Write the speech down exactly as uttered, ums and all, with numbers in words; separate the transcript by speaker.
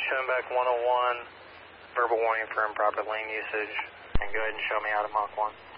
Speaker 1: Schoenbeck one oh one, verbal warning for improper lane usage, and go ahead and show me out of Mach one.